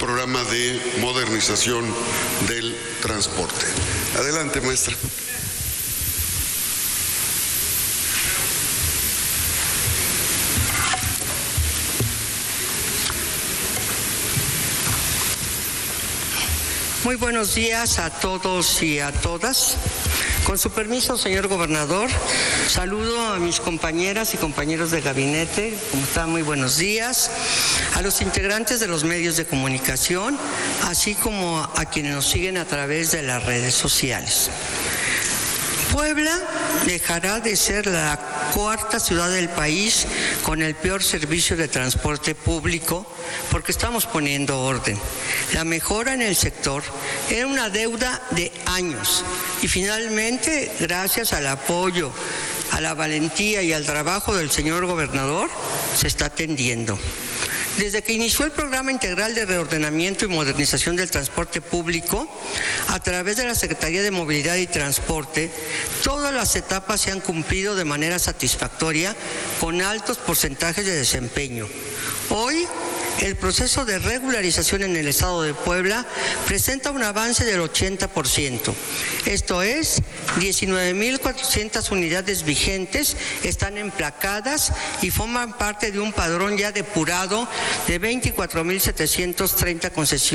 programa de modernización del transporte. Adelante, maestra. Muy buenos días a todos y a todas. Con su permiso, señor gobernador, saludo a mis compañeras y compañeros de gabinete. ¿Cómo están? Muy buenos días. A los integrantes de los medios de comunicación, así como a quienes nos siguen a través de las redes sociales. Puebla dejará de ser la cuarta ciudad del país con el peor servicio de transporte público porque estamos poniendo orden. La mejora en el sector era una deuda de años y finalmente, gracias al apoyo, a la valentía y al trabajo del señor gobernador, se está atendiendo. Desde que inició el Programa Integral de Reordenamiento y Modernización del Transporte Público, a través de la Secretaría de Movilidad y Transporte, todas las etapas se han cumplido de manera satisfactoria con altos porcentajes de desempeño. Hoy, el proceso de regularización en el estado de Puebla presenta un avance del 80%. Esto es, 19.400 unidades vigentes están emplacadas y forman parte de un padrón ya depurado de 24.730 concesiones.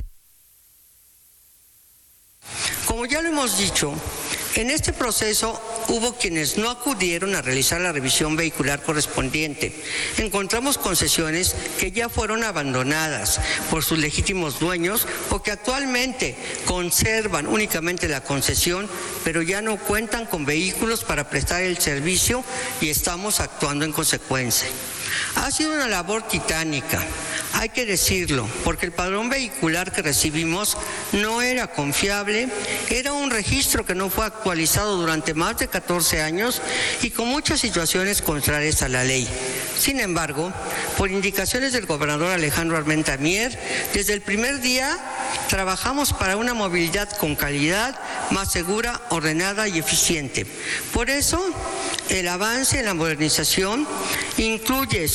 Como ya lo hemos dicho, en este proceso hubo quienes no acudieron a realizar la revisión vehicular correspondiente. Encontramos concesiones que ya fueron abandonadas por sus legítimos dueños o que actualmente conservan únicamente la concesión, pero ya no cuentan con vehículos para prestar el servicio y estamos actuando en consecuencia. Ha sido una labor titánica, hay que decirlo, porque el padrón vehicular que recibimos no era confiable, era un registro que no fue actualizado durante más de 14 años y con muchas situaciones contrarias a la ley. Sin embargo, por indicaciones del gobernador Alejandro Armenta Mier, desde el primer día trabajamos para una movilidad con calidad, más segura, ordenada y eficiente. Por eso, el avance en la modernización incluye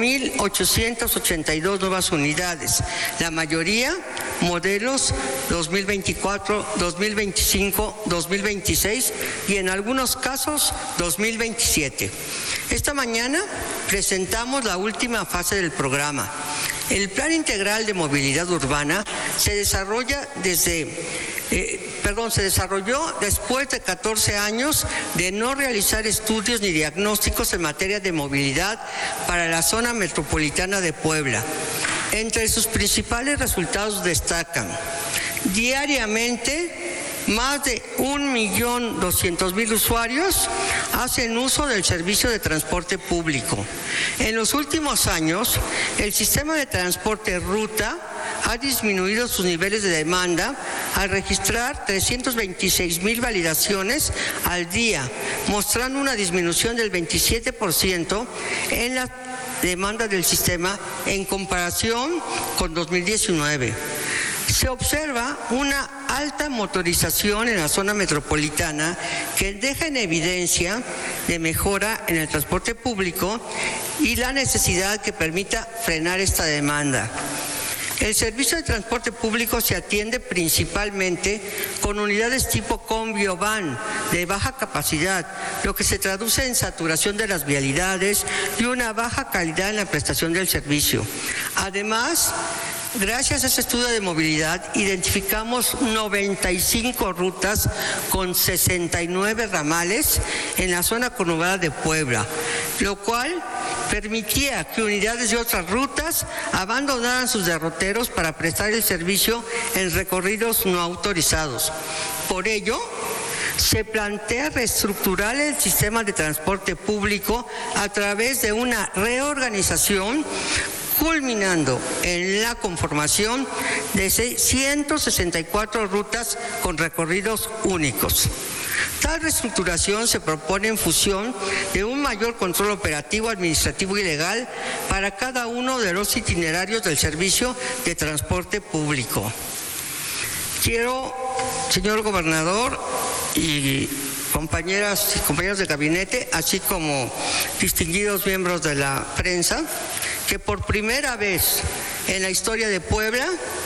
5.882 nuevas unidades, la mayoría modelos 2024, 2025, 2026 y en algunos casos 2027. Esta mañana presentamos la última fase del programa. El Plan Integral de Movilidad Urbana se desarrolló después de 14 años de no realizar estudios ni diagnósticos en materia de movilidad para la zona metropolitana de Puebla. Entre sus principales resultados destacan: diariamente, más de 1.200.000 usuarios hacen uso del servicio de transporte público. En los últimos años, el sistema de transporte ruta ha disminuido sus niveles de demanda al registrar 326.000 validaciones al día, mostrando una disminución del 27% en la demanda del sistema en comparación con 2019. Se observa una alta motorización en la zona metropolitana que deja en evidencia de mejora en el transporte público y la necesidad que permita frenar esta demanda. El servicio de transporte público se atiende principalmente con unidades tipo combi o van de baja capacidad, lo que se traduce en saturación de las vialidades y una baja calidad en la prestación del servicio. Además, gracias a este estudio de movilidad, identificamos 95 rutas con 69 ramales en la zona conurbada de Puebla, lo cual permitía que unidades de otras rutas abandonaran sus derroteros para prestar el servicio en recorridos no autorizados. Por ello, se plantea reestructurar el sistema de transporte público a través de una reorganización, culminando en la conformación de 164 rutas con recorridos únicos. Tal reestructuración se propone en función de un mayor control operativo, administrativo y legal para cada uno de los itinerarios del servicio de transporte público. Quiero, señor gobernador y compañeras y compañeros de gabinete, así como distinguidos miembros de la prensa, que por primera vez en la historia de Puebla